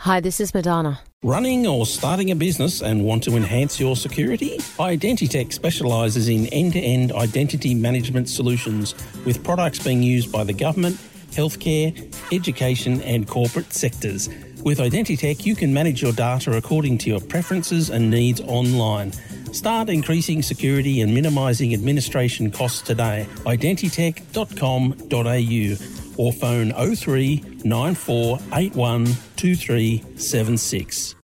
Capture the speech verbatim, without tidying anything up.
Hi, this is Madonna. Running or starting a business and want to enhance your security? Identitech specialises in end-to-end identity management solutions with products being used by the government, healthcare, education and corporate sectors. With Identitech, you can manage your data according to your preferences and needs online. Start increasing security and minimising administration costs today. identitech dot com dot a u or phone oh three nine four eight one two three seven six.